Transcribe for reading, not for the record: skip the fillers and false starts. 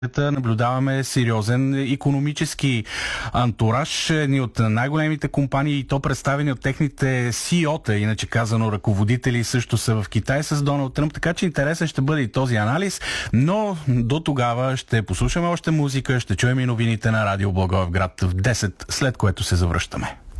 наблюдаваме сериозен икономически антураж. Едни от най-големите компании, и то представени от техните CEO-та, иначе казано ръководители, също са в Китай с Доналд Тръмп, така че интересен ще бъде и този анализ, но до тогава ще послушаме още музика, ще чуем и новините на Радио Благоевград в 10, след което се завръщаме.